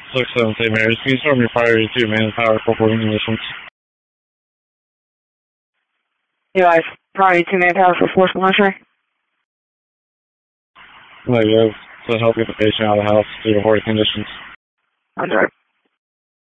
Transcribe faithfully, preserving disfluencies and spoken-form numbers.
six seven Saint Mary's. Can you storm your priority two manpower for boarding conditions? Yeah, I priority two manpower for force monitoring. Negative. To help get the patient out of the house due to boarding conditions. That's right.